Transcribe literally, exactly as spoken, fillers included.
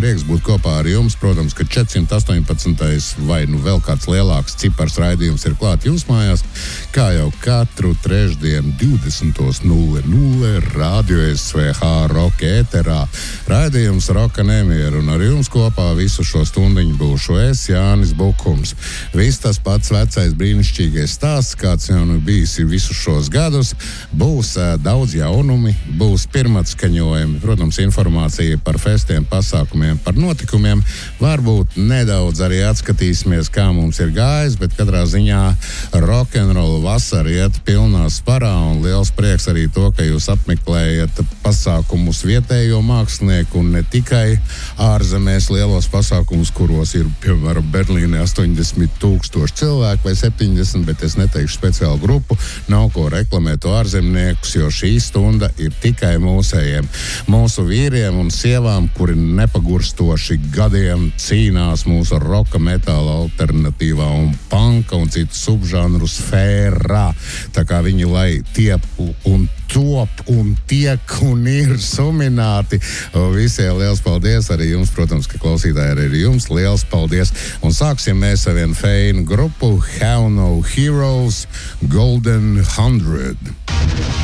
prieks būt kopā ar jums. Protams, ka četrsimt astoņpadsmitais vai nu vēl kāds lielāks cipars raidījums ir klāt jums mājās, kā jau katru trešdienu divdesmit nulle nulle Radio S V H Roka ēterā. Raidījums Roka nemieru, un ar jums kopā visu šo stundiņu būšu es, Jānis Bukums. Viss tas pats vecais brīnišķīgais stāsts, kāds jau nu bijis visus šos gadus. Būs uh, daudz jaunumi, būs pirmatskaņojumi, protams, informācija par festiem, pasākumiem, par notikumiem. Varbūt nedaudz arī atskatīsimies, kā mums ir gājis, bet katrā ziņā rock'n'roll vasara iet pilnā sparā, un liels prieks arī to, ka jūs apmeklējat pasākumus vietējo mākslinieku un ne tikai ārzemēs lielos pasākumus, kuros ir, piemēram, Berlīnē astoņdesmit tūkstoši cilvēku vai septiņdesmit, bet es neteikšu speciālu grupu, nav ko reklamēt to ārzemniekus, jo šī stunda ir tikai mūsējiem. Mūsu vīriem un sievām, kuri nepagurstoši gadiem cīnās mūsu roka, metāla, alternatīvā un panka un citu subžanru sfērā. Tā kā viņi lai tiep un top un tiek un ir sumināti. Visiem liels paldies, arī jums, protams, ka klausītāji arī jums liels paldies. Un sāksim mēs ar vienu feinu grupu Have No Heroes Golden Hundred.